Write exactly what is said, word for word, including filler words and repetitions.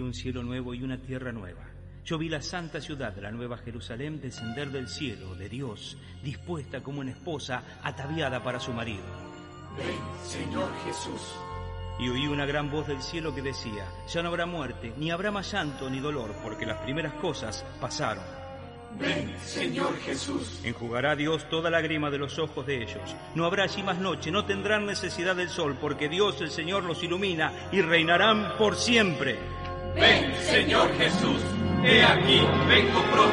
un cielo nuevo y una tierra nueva. Yo vi la santa ciudad, la nueva Jerusalén, descender del cielo, de Dios, dispuesta como una esposa ataviada para su marido. Ven, Señor Jesús. Y oí una gran voz del cielo que decía: ya no habrá muerte, ni habrá más llanto ni dolor, porque las primeras cosas pasaron. Ven, Señor Jesús. Enjugará Dios toda lágrima de los ojos de ellos. No habrá allí más noche, no tendrán necesidad del sol, porque Dios el Señor los ilumina y reinarán por siempre. Ven, Señor Jesús. He aquí, vengo pronto.